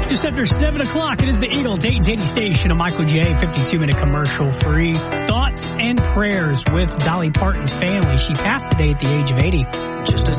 Just after 7 o'clock, it is the Eagle, Dayton's 80 station, a Michael J. 52-minute commercial-free. Thoughts and prayers with Dolly Parton's family. She passed today at the age of 80. Just as